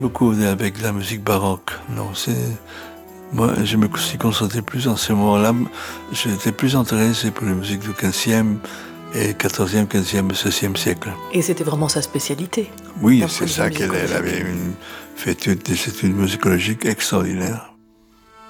Beaucoup avec la musique baroque. Non, moi, je me suis concentré plus en ce moment-là. J'étais plus intéressé pour la musique du 15e et 14e, 15e et 16e siècle. Et c'était vraiment sa spécialité. Oui, c'est ça qu'elle avait fait des études musicologiques extraordinaires.